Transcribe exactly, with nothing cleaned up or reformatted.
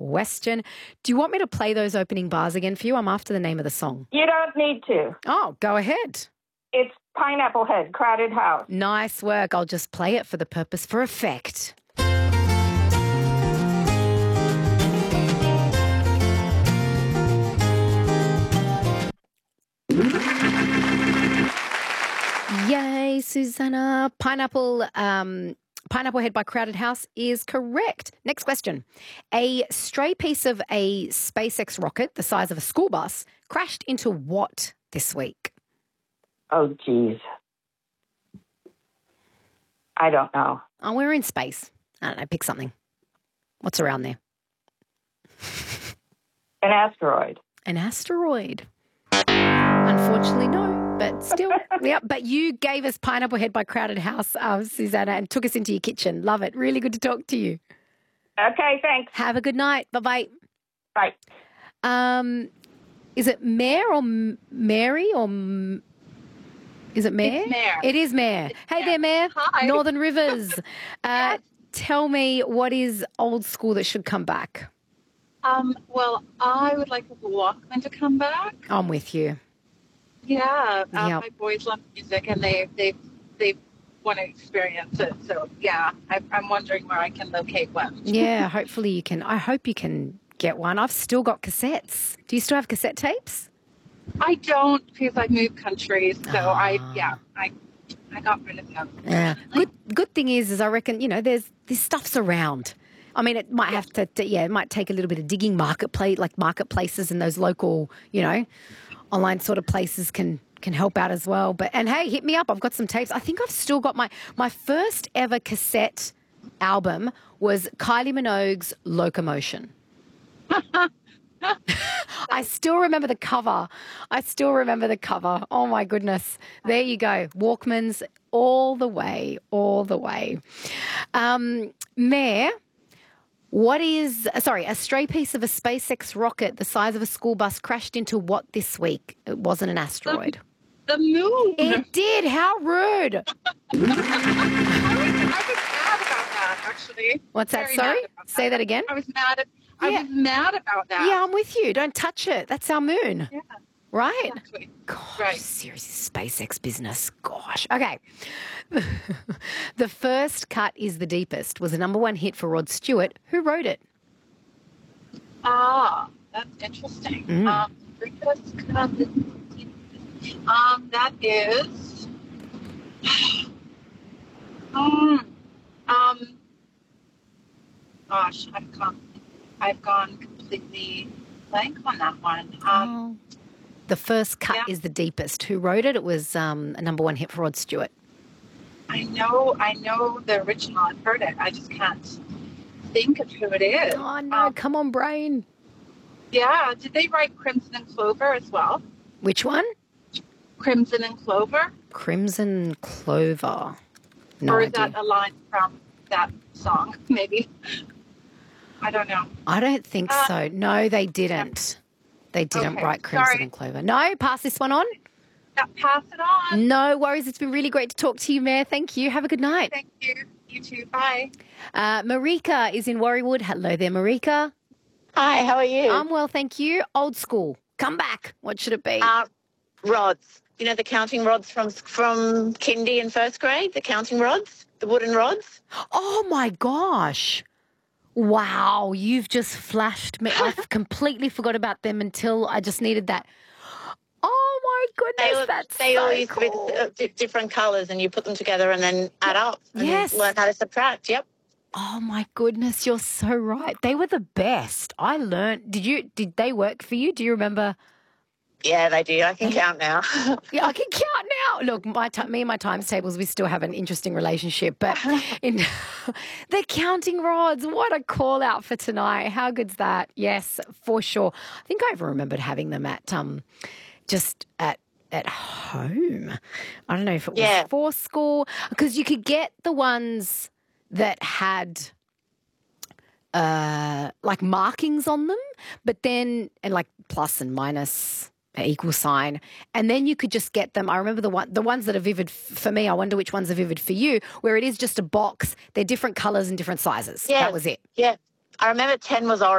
question. Do you want me to play those opening bars again for you? I'm after the name of the song. You don't need to. Oh, go ahead. It's Pineapple Head, Crowded House. Nice work. I'll just play it for the purpose for effect. Yay, Susanna. Pineapple um, Pineapple Head by Crowded House is correct. Next question. A stray piece of a SpaceX rocket the size of a school bus crashed into what this week? Oh, geez. I don't know. Oh, we're in space. I don't know. Pick something. What's around there? An asteroid. An asteroid. Unfortunately, no, but still. Yeah, but you gave us Pineapple Head by Crowded House, uh, Susanna, and took us into your kitchen. Love it. Really good to talk to you. Okay, thanks. Have a good night. Bye-bye. Bye. Um, is it Mare or M- Mary or... M- Is it Mare? It's Mare. It is Mare. It's Hey Mare. there, Mare. Hi. Northern Rivers. Uh, Yes. Tell me, what is old school that should come back? Um, well, I would like the Walkman to come back. I'm with you. Yeah, um, Yep. my boys love music, and they they they want to experience it. So yeah, I, I'm wondering where I can locate one. Yeah, hopefully you can. I hope you can get one. I've still got cassettes. Do you still have cassette tapes? I don't because I moved countries, so Ah. I yeah I I got rid of them. Yeah. Good. Good thing is, is I reckon you know there's this stuff's around. I mean, it might have to, to. Yeah, it might take a little bit of digging. Marketplace, like marketplaces, and those local, you know, online sort of places can can help out as well. But and hey, hit me up. I've got some tapes. I think I've still got my my first ever cassette album was Kylie Minogue's Locomotion. I still remember the cover. I still remember the cover. Oh, my goodness. There you go. Walkmans all the way, all the way. Um, Mayor, what is, sorry, a stray piece of a SpaceX rocket the size of a school bus crashed into what this week? It wasn't an asteroid. The moon. It did. How rude. I was, I was mad about that actually. What's that? Very Sorry? mad about Say that again. I was mad at. I Yeah. was mad about that. Yeah, I'm with you. Don't touch it. That's our moon. Yeah. Right? Exactly. Gosh, Right. seriously, SpaceX business. Gosh. Okay. The First Cut is the Deepest was a number one hit for Rod Stewart. Who wrote it? Ah, that's interesting. Mm. Um, first cut. Um, that is. um, um. Gosh, I've gone. I've gone completely blank on that one. Um, The First Cut yeah. is the Deepest. Who wrote it? It was um, a number one hit for Rod Stewart. I know. I know the original. I've heard it. I just can't think of who it is. Oh, no. Um, Come on, brain. yeah. Did they write Crimson and Clover as well? Which one? Crimson and Clover. Crimson Clover. No or is idea. that a line from that song? Maybe. I don't know. I don't think Uh, so. No, they didn't. They didn't Okay, write Crimson sorry. and Clover. No, pass this one on. Yeah, pass it on. No worries. It's been really great to talk to you, Mayor. Thank you. Have a good night. Thank you. You too. Bye. Uh, Marika is in Warriewood. Hello there, Marika. Hi, how are you? I'm well, thank you. Old school. Come back. What should it be? Uh, rods. You know the counting rods from from kindy and first grade? The counting rods? The wooden rods? Oh, my gosh. Wow. You've just flashed me. I completely forgot about them until I just needed that. Oh, my goodness. They, were, That's they so all used cool. to be uh, di- different colours and you put them together and then add up and Yes. learn how to subtract. Yep. Oh, my goodness. You're so right. They were the best. I learned. Did you? Did they work for you? Do you remember? Yeah, they do. I can count now. Yeah, I can count now. Look, my t- me and my times tables, we still have an interesting relationship. But in the counting rods, what a call out for tonight. How good's that? Yes, for sure. I think I even remembered having them at um, just at at home. I don't know if it was Yeah. for school because you could get the ones that had uh, like markings on them, but then and like plus and minus equal sign, and then you could just get them. I remember the one, the ones that are vivid f- for me. I wonder which ones are vivid for you, where it is just a box. They're different colours and different sizes. Yeah. That was it. Yeah. I remember ten was orange.